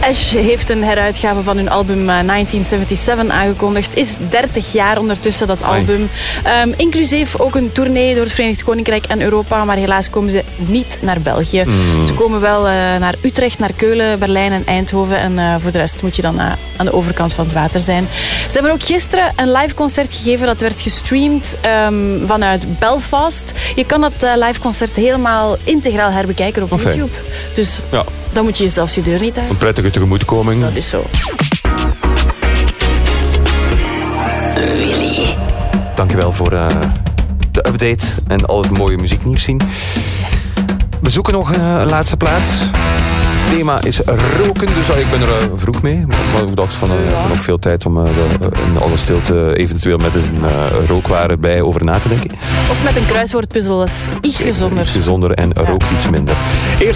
Ash heeft een heruitgave van hun album 1977 aangekondigd. Is 30 jaar ondertussen, dat album. Inclusief ook een tournee door het Verenigd Koninkrijk en Europa. Maar helaas komen ze niet naar België. Ze komen wel naar Utrecht, naar Keulen, Berlijn en Eindhoven. En voor de rest moet je dan aan de overkant van het water zijn. Ze hebben ook gisteren een live concert gegeven. Dat werd gestreamd vanuit Belfast. Je kan dat live concert helemaal integraal herbekijken op YouTube. Dus dan moet je zelfs je deur niet uit. Een prettige tegemoetkoming. Dat is zo. Willy. Dankjewel voor de update en al het mooie muzieknieuws zien. We zoeken nog een laatste plaats. Het thema is roken, dus ik ben er vroeg mee. Maar ik dacht van, ik heb nog veel tijd om in alle stilte eventueel met een rookware bij over na te denken. Of met een kruiswoordpuzzel, dat is iets gezonder. Iets gezonder en rookt iets minder.